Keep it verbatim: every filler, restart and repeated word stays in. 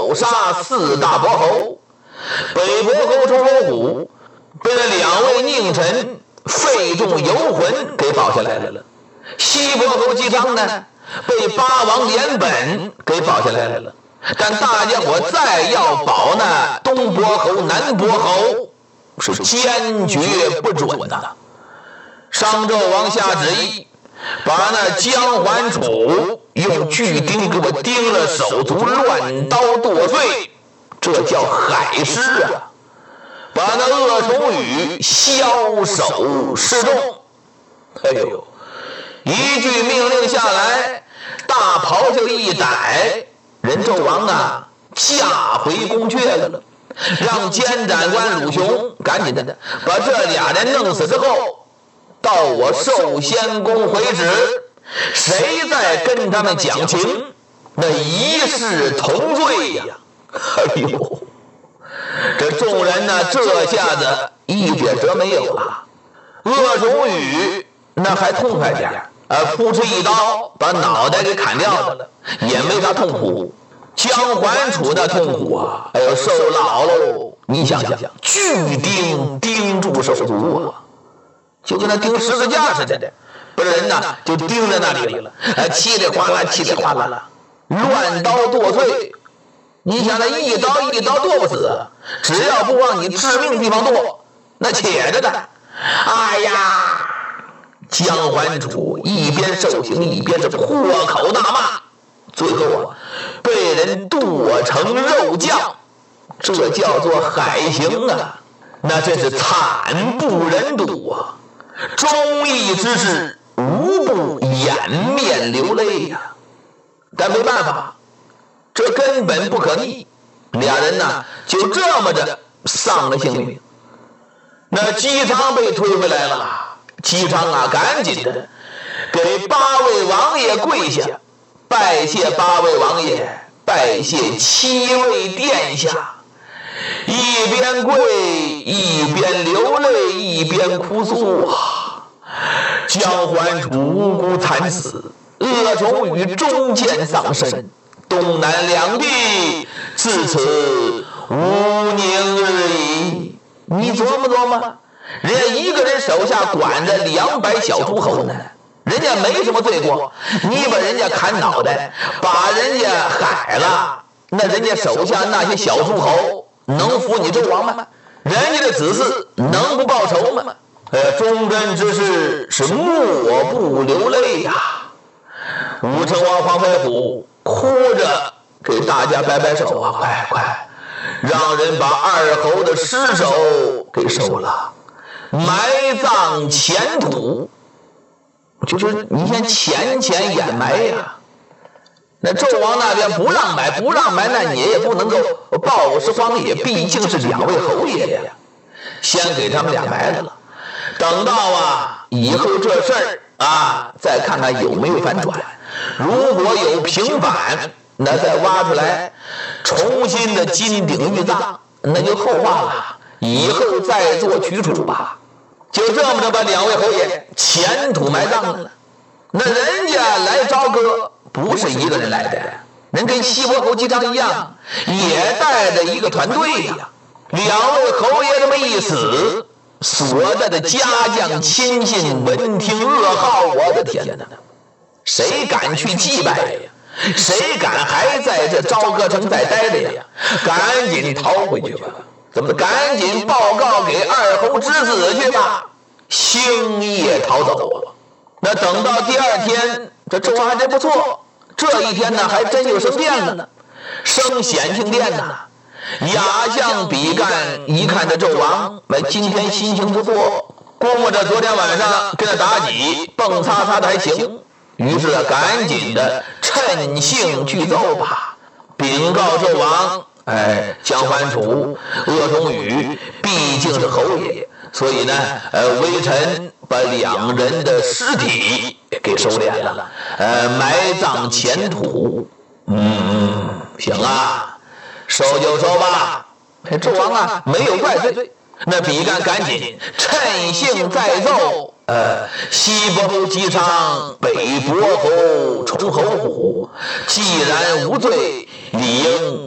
谋杀四大伯侯，北伯侯崇侯虎被那两位佞臣费仲游魂给保下来了，西伯侯姬昌呢被八王连本给保下来了。但大家伙再要保那东伯侯南伯侯是坚决不准的。商纣王下旨意，把那姜桓楚用锯钉给我钉了手足，乱刀剁碎，这叫海尸啊！把那鄂崇禹枭首示众。哎呦，一句命令下来，大袍就一逮，人纣王啊驾回宫阙了，让监斩官鲁雄赶紧的把这俩人弄死之后，到我寿仙宫回旨，谁再跟他们讲情，那一视同罪呀！哎呦，这众人呢这下子一点辙没有了。鄂崇禹那还痛快点，呃，扑哧一刀把脑袋给砍掉了，也没啥痛苦。姜桓楚的痛苦啊，哎呦，受老喽！你想想，锯钉钉住手足啊，就跟那钉十字架似的，把人呐就钉在那里了，哎，稀里哗啦，稀里哗啦，乱刀剁碎。你想那一刀一刀剁不死，只要不往你致命地方剁，那且着的。哎呀，姜桓楚一边受刑一边是破口大骂，最后啊被人剁成肉酱，这叫做海刑啊，那真是惨不忍睹啊！忠义之士无不掩面流泪呀、啊。但没办法，这根本不可逆，俩人呢就这么着丧了性命。那姬昌被推回来了，姬昌啊赶紧的给八位王爷跪下，拜谢八位王爷，拜谢七位殿下。一边跪一边流泪一边哭诉啊！姜桓楚无辜惨死，鄂崇禹中箭丧身，东南两地自此无宁日矣。你琢磨琢磨，人家一个人手下管着两百小诸侯呢，人家没什么罪过，你把人家砍脑袋，把人家害了，那人家手下那些小诸侯能服你纣王吗？人家的子嗣能不报仇吗？呃，忠贞之士是莫不流泪呀、啊。武成王黄飞虎哭着给大家摆摆手啊，快快，让人把二侯的尸首给收了，埋葬前土，就是你先浅浅掩埋呀。那纣王那边不让埋，不让埋，那你也不能够暴尸荒野，毕竟是两位侯爷呀。先给他们俩埋了，等到啊以后这事儿啊，再看看有没有反转。如果有平反，那再挖出来，重新的金鼎玉葬，那就后话了。以后再做取处吧。就这么着把两位侯爷前土埋葬了。那人家来朝歌不是一个人来的，人跟西伯侯姬昌一样，也带着一个团队呀、啊。两位侯爷这么一死，所在的家将亲信闻听噩耗，我的天哪！谁敢去祭拜呀？谁敢还在这朝歌城再待着呀？赶紧逃回去吧！怎么赶紧报告给二侯之子去吧！星夜逃走啊！那等到第二天，这纣王还真不错，这一天呢还真有升殿了呢，升显庆殿呢。亚相比干一看这纣王，今天心情不错，估摸着昨天晚上跟他妲己蹦擦擦的还行，于是赶紧的趁兴具奏吧，禀告纣王，哎，姜桓楚、鄂崇禹毕竟是侯爷，所以呢，呃，微臣把两人的尸体给收敛了，呃，埋葬前土。嗯，行啊。收就收吧，纣王啊没有怪罪。那比干赶紧趁兴再奏，呃，西伯侯姬昌、北伯侯崇侯虎，既然无罪，理应